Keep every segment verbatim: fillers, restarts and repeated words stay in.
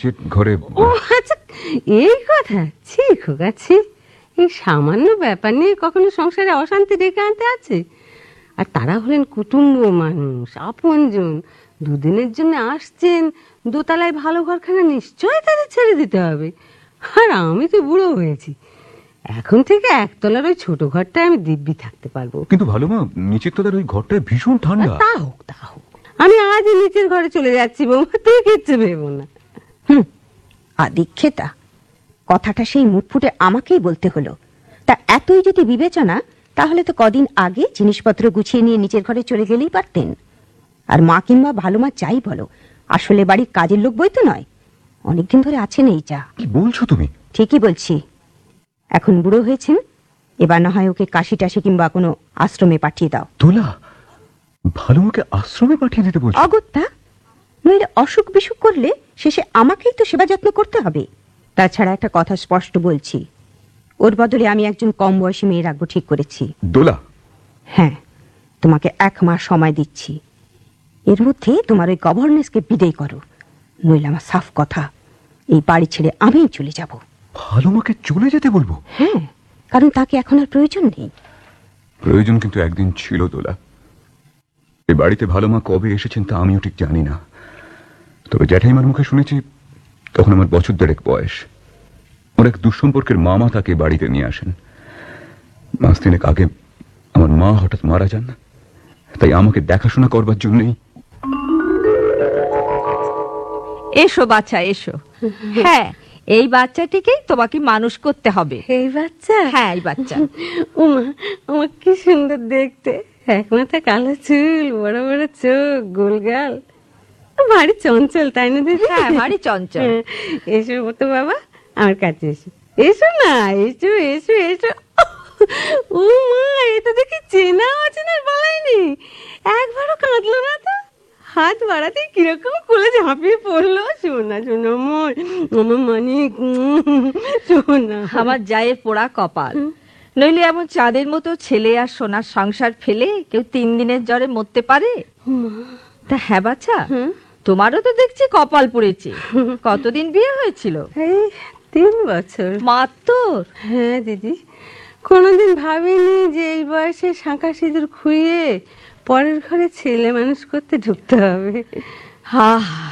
নিচের ঘরে। ও আচ্ছা, এই কথা। ছি খোকা, ছি। এই সামান্য ব্যাপার নিয়ে কখনো সংসারে অশান্তি ডেকে আনতে আছে? আর তারা হলেন কুটুম্ব মানুষ, আপনজন। দুদিনের জন্য আসছেন, দোতলায় ভালো ঘরখানা নিশ্চয়ই তাদের ছেড়ে দিতে হবে। আর আমি তো বুড়ো হয়েছি, এখন থেকে একতলার ওই ছোট ঘরটায় আমি দিব্যি থাকতে পারবো। কিন্তু ভালো মা, নিচের তলার ওই ঘরটায় ভীষণ ঠান্ডা। তা হোক, তা হোক, আমি আজই নিচের ঘরে চলে যাচ্ছি বৌমা, তুই কিচ্ছু ভেবো না। হুম, আদিক্ষেতা, কথাটা সেই মুখ ফুটে আমাকেই বলতে হলো। তা এতই যদি বিবেচনা, তাহলে তো কদিন আগে জিনিসপত্র গুছিয়ে নিয়ে নিচের ঘরে চলে গেলেই পারতেন। আর মা কিংবা ভালো মা যাই বলো, আসলে বাড়ির কাজের লোক বই তো নয়। অনেকদিন ধরে আছেন এই যা। কি বলছো তুমি? ঠিকই বলছি। এখন বুড়ো হয়েছেন, এবার না হয় ওকে কাশি টাশি কিংবা কোনো আশ্রমে পাঠিয়ে দাও। তোলা, ভালো মাকে আশ্রমে পাঠিয়ে দিতে বলছো? অগত্যা, নইলে অসুখ বিসুখ করলে শেষে আমাকেই তো সেবা যত্ন করতে হবে। তাছাড়া একটা কথা স্পষ্ট বলছি, ওর বদলে আমি একজন কম বয়সী মেয়ে রাখবো ঠিক করেছি। দোলা, হ্যাঁ, তোমাকে এক মাস সময় দিচ্ছি। এর মধ্যে তোমার ওই গভর্নেসকে বিদায় করো, নইলে আমার সাফ কথা, এই বাড়ি ছেড়ে আমিই চলে যাব। ভালো মাকে চলে যেতে বলবো? হ্যাঁ, কারণ তাকে এখন আর প্রয়োজন নেই। প্রয়োজন কিন্তু একদিন ছিল দোলা। এই বাড়িতে ভালো মা কবে এসেছেন তা আমিও ঠিক জানি না, তবে জ্যাঠাইমার মুখে শুনেছি তখন আমার বছর দেড়েক বয়স। ওর এক দুঃসম্পর্কের মামা তাকে বাড়িতে নিয়ে আসেন। মাস তিনেক আগে আমার মা হঠাৎ মারা যান, তাই আমাকে দেখাশোনা করবার জন্যই। এসো বাচ্চা, এসো। হ্যাঁ, এই বাচ্চাটিকেই তোমাকে মানুষ করতে হবে। এই বাচ্চা? হ্যাঁ, এই বাচ্চা। উমা, আমার কি সুন্দর দেখতে, এক মাথা কালো চুল, বড় বড় চোখ, গোলগাল, ভারী চঞ্চল, তাই না দিদি? হ্যাঁ, ভারী চঞ্চল। এসো তো বাবা, আমার কাছে এসো। এসো না, এসো এসো এসো। ও মা, এটা দেখি চেনা অচেনার বলাইনি, একবারও কাঁদলো না তো। হাত বাড়াতে কিরকম কোলে ঝাঁপিয়ে পড়লো। শোনা শোনা মোর, আমার মানিক, শোনা। আমার জায়ের পোড়া কপাল, নইলে এমন চাঁদের মতো ছেলে আর সোনার সংসার ফেলে কেউ তিন দিনের জ্বরে মরতে পারে? তা হ্যাঁ বাচ্চা, তোমারও তো দেখছি কপাল পড়েছে। কতদিন বিয়ে হয়েছিল? এই তিন বছর মাত্র। হ্যাঁ দিদি, কোনোদিন ভাবিনি যে এই বয়সে শাঁখা সিঁদুর খুইয়ে পরের ঘরে ছেলে মানুষ করতে ঢুকতে হবে। হা,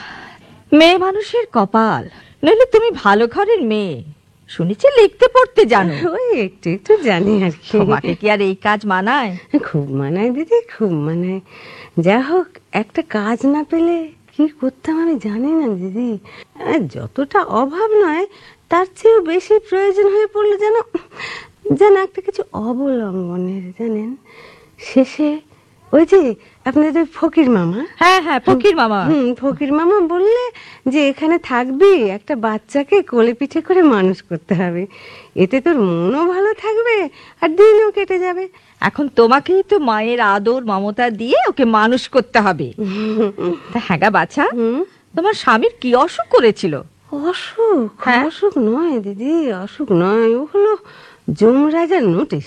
মেয়ে মানুষের কপাল। নইলে তুমি ভালো ঘরের মেয়ে, শুনেছি লিখতে পড়তে জানো। ওই একটু একটু জানি আর কি। তোমাকে কি আর এই কাজ মানায়? খুব মানায় দিদি, খুব মানায়। যা হোক, একটা কাজ না পেলে কি করতাম আমি জানি না দিদি। যতটা অভাব নয়, তার চেয়েও বেশি প্রয়োজন হয়ে পড়লো যেন, যেন একটা কিছু অবলম্বনের, জানেন। শেষে ওই যে আপনাদের ফকির মামা। হ্যাঁ হ্যাঁ, ফকির মামা। হুম, ফকির মামা বললে যে এখানে থাকবি, একটা বাচ্চাকে কোলে পিঠে করে মানুষ করতে হবে, এতে তোর মনও ভালো থাকবে আর দিনও কেটে যাবে। এখন তোমাকেই তো মায়ের আদর মমতা দিয়ে ওকে মানুষ করতে হবে। তা হ্যাঁ গা বাছা, তোমার স্বামীর কি অসুখ করেছিল? অসুখ? অসুখ নয় দিদি, অসুখ নয়, ও হলো যমরাজার নোটিশ।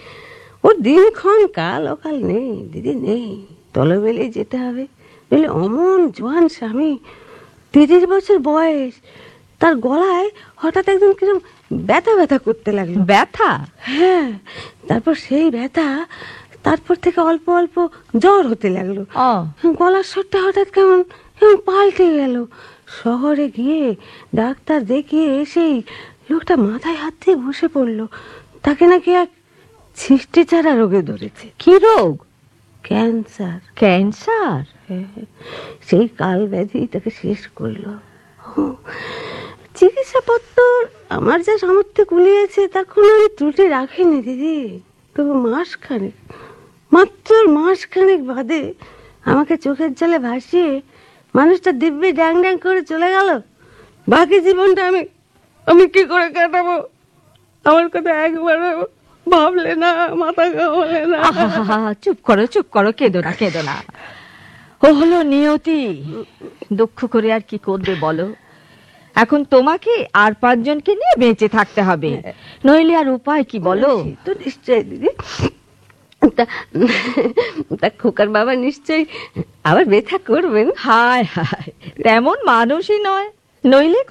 ওর দিনক্ষণ কাল অকাল নেই দিদি, নেই। তলবেলে যেতে হবে, বলে অমন জোয়ান স্বামী, তিরিশ বছর বয়স, তার গলায় হঠাৎ একদম কিরকম ব্যথা ব্যথা করতে লাগলো। ব্যথা? হ্যাঁ, তারপর সেই ব্যথা, তারপর থেকে অল্প অল্প জ্বর হতে লাগলো। গলার স্বরটা হঠাৎ কেমন কেমন পাল্টে গেল। শহরে গিয়ে ডাক্তার দেখিয়ে এসেই লোকটা মাথায় হাত দিয়ে বসে পড়লো। তাকে নাকি এক ছিষ্টি ছাড়া রোগে ধরেছে। কি রোগ? ক্যান্সার। ক্যান্সার? সেই কাল ব্যাধি তাকে শেষ করলো। চিকিৎসাপত্র আমার যা সামর্থ্য কুলিয়েছে তার কোনো আমি ত্রুটি রাখিনি দিদি। তবু মাস খানেক, মাত্র মাস খানেক বাদে আমাকে চোখের জলে ভাসিয়ে মানুষটা দিব্যি ড্যাং ড্যাং করে চলে গেল। বাকি জীবনটা আমি আমি কি করে কাটাবো? আমার কথা একবার ভাবলে না, মাথা ঘামলে না। চুপ করো, চুপ করো, কেঁদো না, কেঁদো না। ও হলো নিয়তি, দুঃখ করে আর কি করবে বলো। এখন তোমাকে আর পাঁচজনকে নিয়ে বেঁচে থাকতে হবে, নইলে আর উপায় কি বলো? তো নিশ্চয় দিদি, তা খোকার বাবা নিশ্চয়ই আবার ব্যথা করবেন। হায় হায়, তেমন মানুষই নয়, নইলে